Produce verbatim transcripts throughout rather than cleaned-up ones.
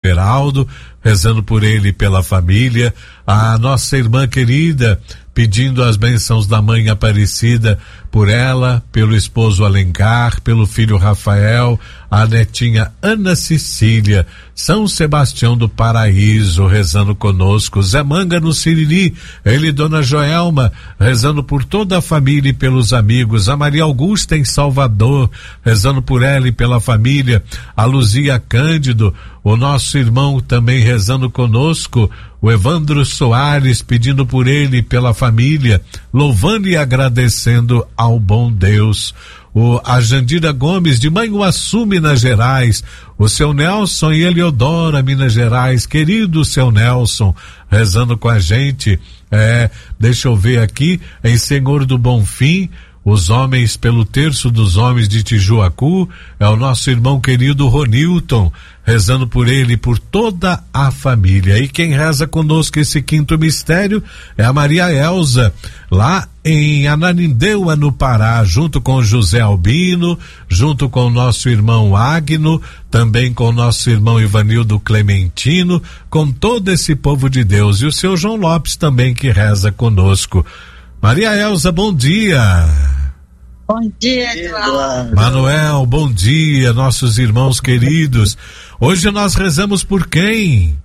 Geraldo, rezando por ele e pela família, a nossa irmã querida, pedindo as bênçãos da mãe Aparecida por ela, pelo esposo Alencar, pelo filho Rafael, a netinha Ana Cecília, São Sebastião do Paraíso, rezando conosco, Zé Manga no Siriri, ele e Dona Joelma, rezando por toda a família e pelos amigos, a Maria Augusta em Salvador, rezando por ela e pela família, a Luzia Cândido, o nosso irmão também rezando conosco, o Evandro Soares pedindo por ele e pela família, louvando e agradecendo ao bom Deus. O, a Jandira Gomes de Manhuaçu, Minas Gerais, o seu Nelson e Eliodora, Minas Gerais, querido seu Nelson, rezando com a gente, é, deixa eu ver aqui, em Senhor do Bonfim, os homens pelo terço dos homens de Tijuacu, é o nosso irmão querido Ronilton, rezando por ele e por toda a família. E quem reza conosco esse quinto mistério é a Maria Elza, lá em Ananindeua, no Pará, junto com José Albino, junto com o nosso irmão Agno, também com o nosso irmão Ivanildo Clementino, com todo esse povo de Deus, e o seu João Lopes também que reza conosco. Maria Elza, bom dia. Bom dia, Eduardo. Manuel, bom dia, nossos irmãos queridos. Hoje nós rezamos por quem?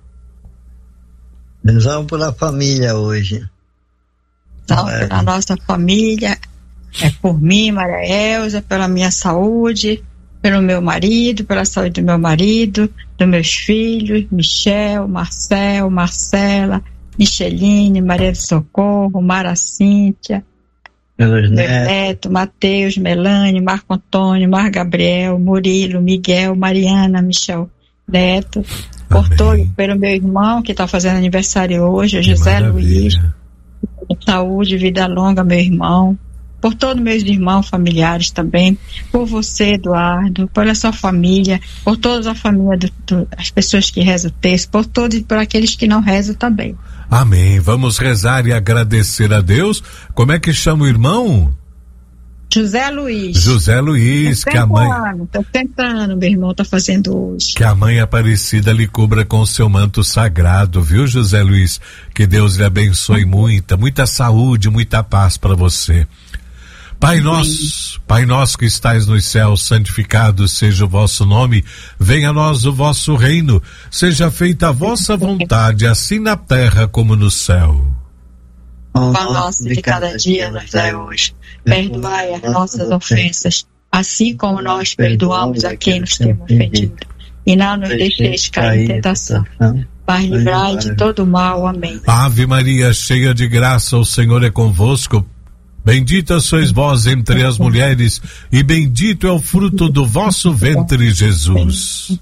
Rezamos pela família hoje. Então, é. Pela nossa família, é por mim, Maria Elza, pela minha saúde, pelo meu marido, pela saúde do meu marido, dos meus filhos, Michel, Marcel, Marcela, Micheline, Maria de Socorro, Mara Cíntia, meu neto, Mateus, Melane, Marco Antônio, Mar Gabriel, Murilo, Miguel, Mariana, Michel Neto, por todo, pelo meu irmão que está fazendo aniversário hoje, o José Luiz, saúde, vida longa, meu irmão, por todos meus irmãos familiares também, por você, Eduardo, pela sua família, por toda a família, do, do, as pessoas que rezam o texto, por todos e por aqueles que não rezam também. Amém. Vamos rezar e agradecer a Deus. Como é que chama o irmão? José Luiz. José Luiz, que a mãe... anos, setenta anos, meu irmão está fazendo hoje. Que a mãe Aparecida lhe cubra com o seu manto sagrado, viu, José Luiz? Que Deus lhe abençoe muita, muita saúde, muita paz para você. Pai nosso, Pai nosso que estais nos céus, santificado seja o vosso nome, venha a nós o vosso reino, seja feita a vossa vontade, assim na terra como no céu. O pão nosso de cada dia nos dai hoje, perdoai as nossas ofensas, assim como nós perdoamos a quem nos tem ofendido, e não nos deixeis cair em tentação, mas livrai de todo mal. Amém. Ave Maria, cheia de graça, o Senhor é convosco. Bendita sois vós entre as mulheres, e bendito é o fruto do vosso ventre, Jesus.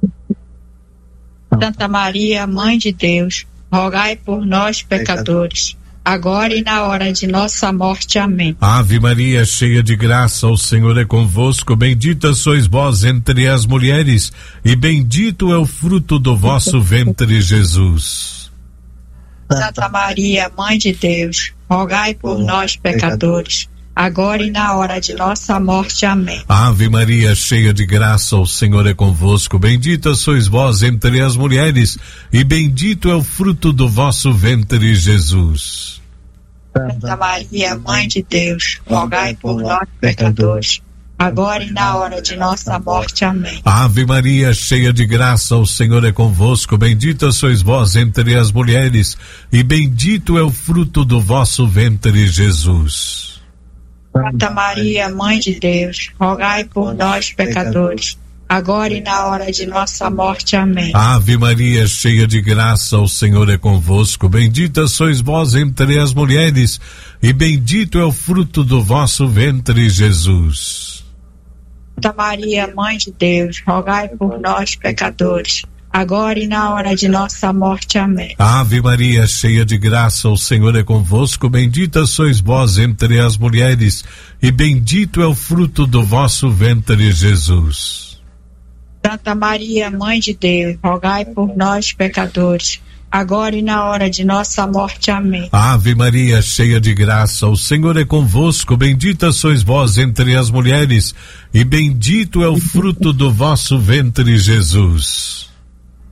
Santa Maria, Mãe de Deus, rogai por nós, pecadores, agora e na hora de nossa morte. Amém. Ave Maria, cheia de graça, o Senhor é convosco. Bendita sois vós entre as mulheres, e bendito é o fruto do vosso ventre, Jesus. Santa Maria, Mãe de Deus, rogai por nós, pecadores, agora e na hora de nossa morte. Amém. Ave Maria, cheia de graça, o Senhor é convosco. Bendita sois vós entre as mulheres, e bendito é o fruto do vosso ventre, Jesus. Santa Maria, Mãe de Deus, rogai por nós, pecadores, agora e na hora de nossa morte. Amém. Ave Maria, cheia de graça, o Senhor é convosco. Bendita sois vós entre as mulheres, e bendito é o fruto do vosso ventre, Jesus. Santa Maria, Mãe de Deus, rogai por nós, pecadores, agora e na hora de nossa morte. Amém. Ave Maria, cheia de graça, o Senhor é convosco. Bendita sois vós entre as mulheres, e bendito é o fruto do vosso ventre, Jesus. Santa Maria, Mãe de Deus, rogai por nós, pecadores, agora e na hora de nossa morte. Amém. Ave Maria, cheia de graça, o Senhor é convosco. Bendita sois vós entre as mulheres, e bendito é o fruto do vosso ventre, Jesus. Santa Maria, Mãe de Deus, rogai por nós, pecadores, agora e na hora de nossa morte. Amém. Ave Maria, cheia de graça, o Senhor é convosco. Bendita sois vós entre as mulheres, e bendito é o fruto do vosso ventre, Jesus.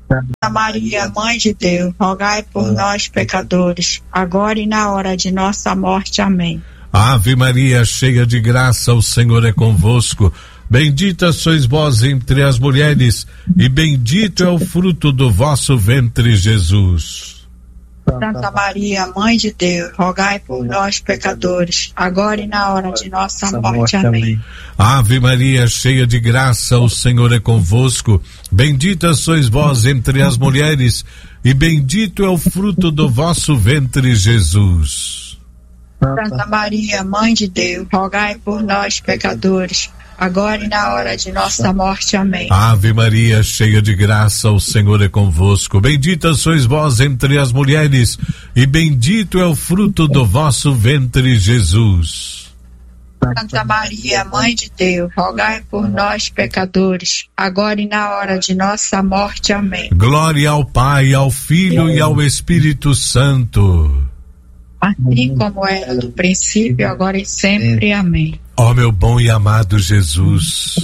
Santa Maria, Mãe de Deus, rogai por nós, pecadores, agora e na hora de nossa morte. Amém. Ave Maria, cheia de graça, o Senhor é convosco. Bendita sois vós entre as mulheres, e bendito é o fruto do vosso ventre, Jesus. Santa Maria, Mãe de Deus, rogai por nós, pecadores, agora e na hora de nossa morte. Amém. Ave Maria, cheia de graça, o Senhor é convosco. Bendita sois vós entre as mulheres, e bendito é o fruto do vosso ventre, Jesus. Santa Maria, Mãe de Deus, rogai por nós, pecadores, agora e na hora de nossa morte. Amém. Ave Maria, cheia de graça, o Senhor é convosco. Bendita sois vós entre as mulheres, e bendito é o fruto do vosso ventre, Jesus. Santa Maria, Mãe de Deus, rogai por nós, pecadores, agora e na hora de nossa morte. Amém. Glória ao Pai, ao Filho e ao Espírito Santo. Assim como era do princípio, agora e sempre. Amém. Ó meu bom e amado Jesus,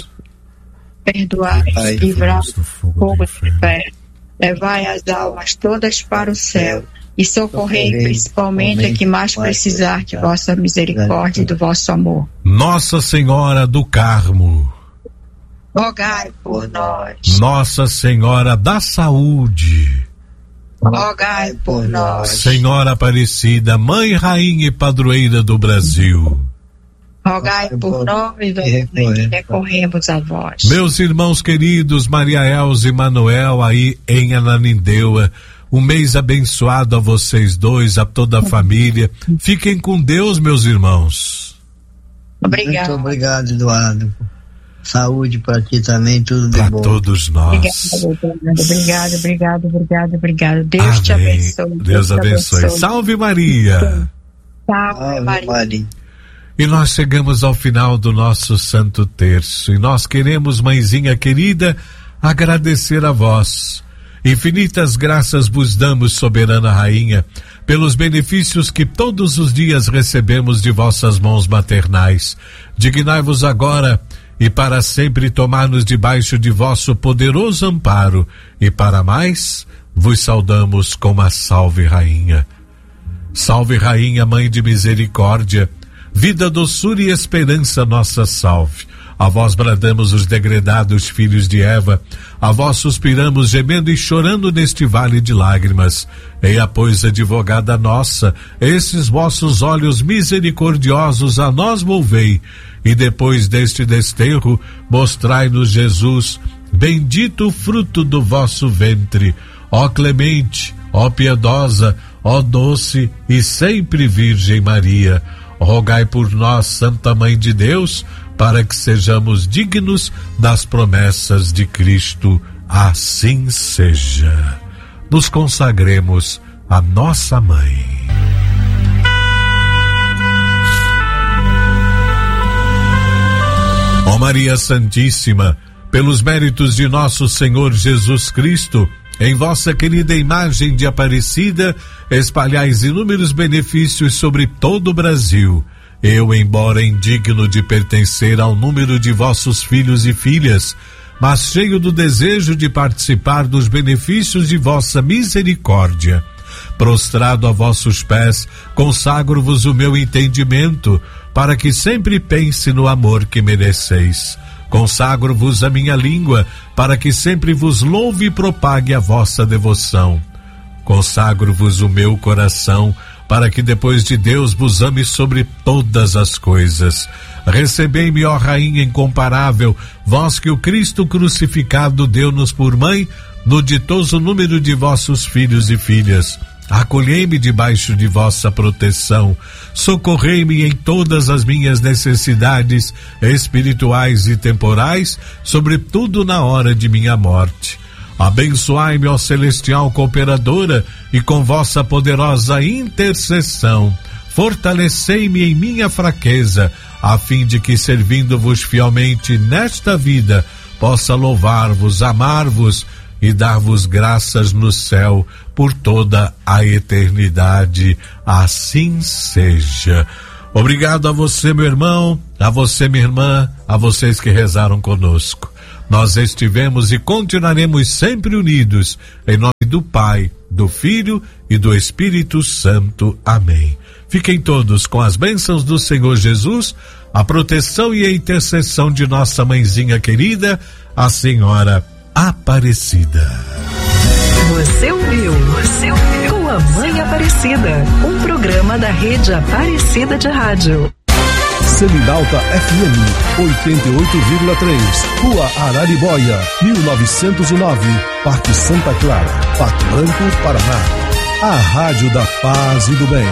perdoai, livrai do fogo do inferno, levai as almas todas para o céu e socorrei principalmente a que mais precisar de vossa misericórdia e do vosso amor. Nossa Senhora do Carmo, rogai por nós. Nossa Senhora da Saúde, rogai por nós. Senhora Aparecida, Mãe, Rainha e Padroeira do Brasil, rogai por nós e recorremos a vós. Meus irmãos queridos, Maria Elza e Manuel aí em Ananindeua, um mês abençoado a vocês dois, a toda a família. Fiquem com Deus, meus irmãos. Obrigado. Muito obrigado, Eduardo. Saúde para ti também, tudo de pra bom. Para todos nós. Obrigado, obrigado, obrigado, obrigado. Deus Amém. te abençoe. Deus, Deus abençoe. abençoe. Salve Maria. Salve, Ave Maria. Maria. E nós chegamos ao final do nosso Santo Terço, e nós queremos, mãezinha querida, agradecer a vós. Infinitas graças vos damos, soberana Rainha, pelos benefícios que todos os dias recebemos de vossas mãos maternais. Dignai-vos agora e para sempre tomar-nos debaixo de vosso poderoso amparo, e para mais, vos saudamos com a Salve Rainha. Salve Rainha, Mãe de Misericórdia, vida, doçura e esperança, nossa salve. A vós bradamos os degredados filhos de Eva, a vós suspiramos gemendo e chorando neste vale de lágrimas. Eia, pois, advogada nossa, esses vossos olhos misericordiosos a nós volvei, e depois deste desterro, mostrai-nos Jesus, bendito o fruto do vosso ventre. Ó clemente, ó piedosa, ó doce e sempre Virgem Maria, rogai por nós, Santa Mãe de Deus, para que sejamos dignos das promessas de Cristo. Assim seja. Nos consagremos a nossa Mãe. Ó Maria Santíssima, pelos méritos de nosso Senhor Jesus Cristo, em vossa querida imagem de Aparecida, espalhais inúmeros benefícios sobre todo o Brasil. Eu, embora indigno de pertencer ao número de vossos filhos e filhas, mas cheio do desejo de participar dos benefícios de vossa misericórdia, prostrado a vossos pés, consagro-vos o meu entendimento, para que sempre pense no amor que mereceis. Consagro-vos a minha língua, para que sempre vos louve e propague a vossa devoção. Consagro-vos o meu coração, para que depois de Deus vos ame sobre todas as coisas. Recebei-me, ó Rainha incomparável, vós que o Cristo crucificado deu-nos por mãe, no ditoso número de vossos filhos e filhas. Acolhei-me debaixo de vossa proteção, socorrei-me em todas as minhas necessidades espirituais e temporais, sobretudo na hora de minha morte. Abençoai-me, ó celestial cooperadora, e com vossa poderosa intercessão, fortalecei-me em minha fraqueza, a fim de que, servindo-vos fielmente nesta vida, possa louvar-vos, amar-vos e dar-vos graças no céu por toda a eternidade. Assim seja. Obrigado a você, meu irmão, a você, minha irmã, a vocês que rezaram conosco. nós estivemos e continuaremos sempre unidos, em nome do Pai, do Filho e do Espírito Santo. Amém. Fiquem todos com as bênçãos do Senhor Jesus, a proteção e a intercessão de nossa mãezinha querida, a Senhora Aparecida. Você ouviu? Você ouviu? Tua Mãe Aparecida, um programa da Rede Aparecida de Rádio. Selinalta F M, oitenta e oito vírgula três, Rua Araribóia, mil novecentos e nove, Parque Santa Clara, Pato Branco, Paraná. A Rádio da Paz e do Bem.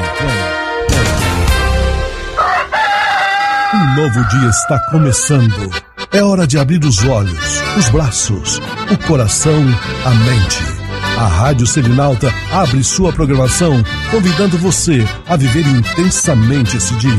Um novo dia está começando. É hora de abrir os olhos, os braços, o coração, a mente. A Rádio Selinalta abre sua programação, convidando você a viver intensamente esse dia.